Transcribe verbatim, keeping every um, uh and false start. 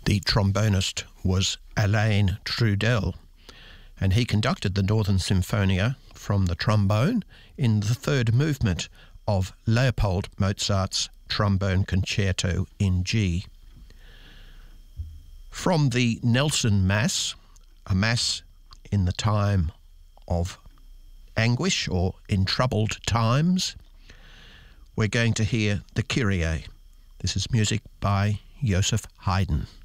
The trombonist was Alain Trudel, and he conducted the Northern Symphonia from the trombone in the third movement of Leopold Mozart's Trombone Concerto in G. From the Nelson Mass, a mass in the time of anguish or in troubled times, we're going to hear the Kyrie. This is music by Joseph Haydn.